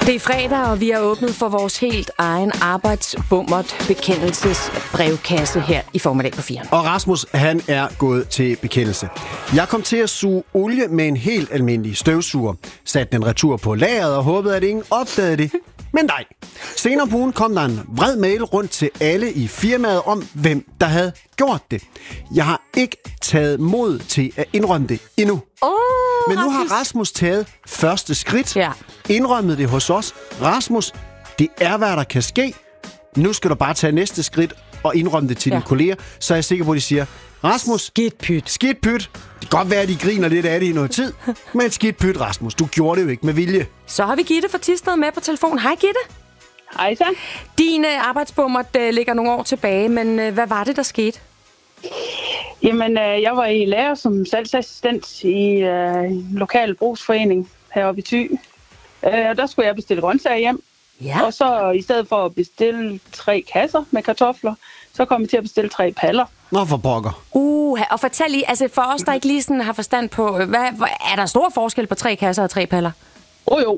Det er fredag, og vi har åbnet for vores helt egen arbejdsbummert bekendelsesbrevkasse her i formiddag på 4. Og Rasmus, han er gået til bekendelse. Jeg kom til at suge olie med en helt almindelig støvsuger. Satte den retur på lageret og håbede, at ingen opdagede det. Men nej. Senere på ugen kom der en vred mail rundt til alle i firmaet om, hvem der havde gjort det. Jeg har ikke taget mod til at indrømme det endnu. Men nu har Rasmus taget første skridt. Ja. Indrømmet det hos os. Rasmus, det er, hvad der kan ske. Nu skal du bare tage næste skridt og indrømme det til dine kolleger. Så er jeg sikker på, at de siger, Rasmus, skidt pyt. Skidt pyt. Det kan godt være, at de griner lidt af det i noget tid. Men skidt pyt, Rasmus. Du gjorde det jo ikke med vilje. Så har vi Gitte fra Thisted med på telefon. Hej, Gitte. Hej så. Din arbejdsbummert ligger nogle år tilbage, men hvad var det, der skete? Jamen, jeg var i lærer som salgsassistent i en lokal brugsforening heroppe i Thy. Og der skulle jeg bestille grøntsager hjem. Ja. Og så i stedet for at bestille 3 kasser med kartofler, så kom jeg til at bestille 3 paller. Nå, for pokker. Og fortæl lige, altså for os, der ikke lige sådan har forstand på, er der stor forskel på 3 kasser og 3 paller? Jo.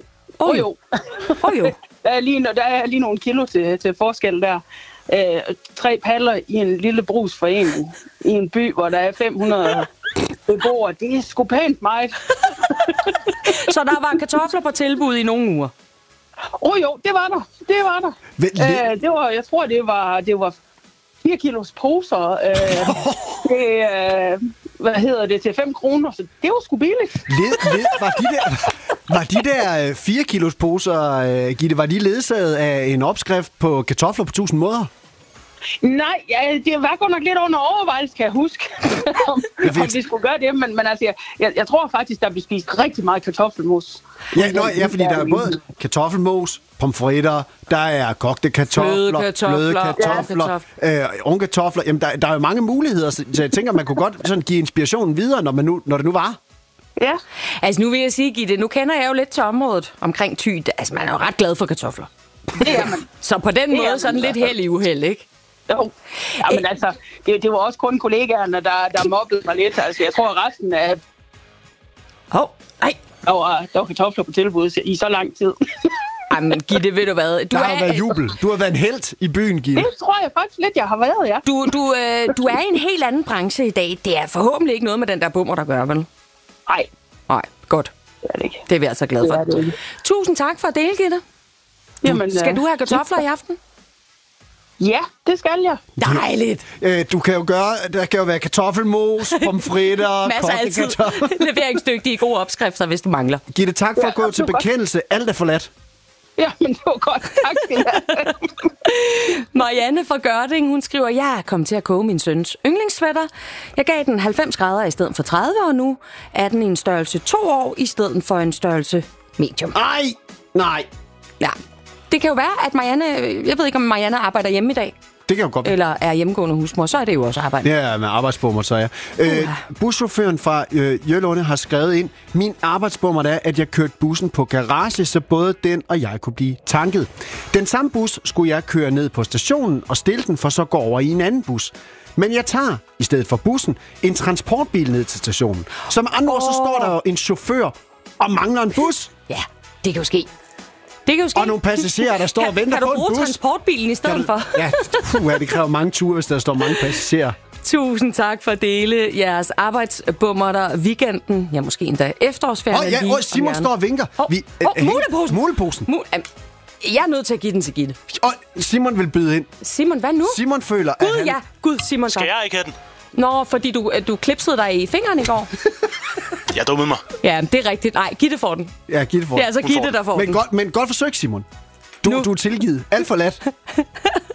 Der er lige nogle kilo til forskel der. 3 paller i en lille brugsforening i en by, hvor der er 500 beboere. Det er sgu pænt meget. Så der var kartofler på tilbud i nogle uger? Jo, det var der. Jeg tror, det var 4 kilos poser. Til 5 kroner, så det var sgu billigt. Var de der 4 kilos poser, Gitte, var de ledsaget af en opskrift på kartofler på 1000 måder? Nej, det var godt nok lidt under overvejelse, kan jeg huske, om de skulle gøre det. Men altså, jeg tror faktisk, der bliver spist rigtig meget kartoffelmos. Ja, fordi der er både kartoffelmos, pomfritter, der er kogte kartofler, bløde kartofler, unge kartofler. Jamen, der er jo mange muligheder, så jeg tænker, man kunne godt sådan give inspirationen videre, når det nu var. Ja. Altså, nu vil jeg sige, Gitte, nu kender jeg jo lidt til området omkring Thy. Altså, man er jo ret glad for kartofler. Det er man. Så på den måde sådan lidt held i uheld, ikke? Jo. Jamen altså, det var også kun kollegaerne, der mobbede mig lidt. Altså, jeg tror, resten af... Der var kartofler på tilbud i så lang tid. Jamen, Gitte, ved du hvad? Der har været jubel. Du har været en helt i byen, Gitte. Det tror jeg faktisk lidt, jeg har været, ja. Du er i en helt anden branche i dag. Det er forhåbentlig ikke noget med den der bummer, der gør, vel? Nej, godt. Det er det ikke. Det er vi altså glade for. Tusind tak for at dele, Gitte. Jamen, skal du have kartofler i aften? Ja, det skal jeg. Dejligt. Du kan jo der kan jo være kartoffelmos, pomfritter, masser af kartofler. Leveringsdygtige gode opskrifter, hvis du mangler. Gitte, tak for at gå til bekendelse. Alt er forladt. Ja, men det var godt. Tak skal jeg. Marianne fra Gørding, hun skriver, jeg er kommet til at koge min søns yndlingssweater. Jeg gav den 90 grader i stedet for 30, og nu er den i en størrelse 2 år i stedet for en størrelse medium. Nej. Ja, det kan jo være, at Marianne, jeg ved ikke, om Marianne arbejder hjemme i dag. Det kan jo godt. Eller er hjemmegående husmor, så er det jo også arbejde. Det er med arbejdsbummer, så ja. Buschaufføren fra Jørlunde har skrevet ind, min arbejdsbummer er, at jeg kørte bussen på garage, så både den og jeg kunne blive tanket. Den samme bus skulle jeg køre ned på stationen og stille den, for så gå over i en anden bus. Men jeg tager, i stedet for bussen, en transportbil ned til stationen. Som andre ord, så står der jo en chauffør og mangler en bus. Ja, det kan jo ske. Og nogle passagerer, der står og venter på en bus. Kan du bruge transportbilen i stedet for? Ja, det kræver mange ture, hvis der står mange passagerer. Tusind tak for at dele jeres arbejdsbummerter weekenden. Ja, måske endda efterårsferien. Simon står og vinker. Muleposen. Jeg er nødt til at give den til Gitte. Og Simon vil byde ind. Simon, hvad nu? Simon føler, at han... Gud, Simon. Skal jeg ikke have den? Nå, fordi du klipsede dig i fingeren i går. Jeg dummede mig. Ja, det er rigtigt. Nej, Gitte får den. Ja, Gitte får den. Det er altså Gitte, der får den. Men godt forsøgt, Simon. Du er tilgivet. Alt for lat.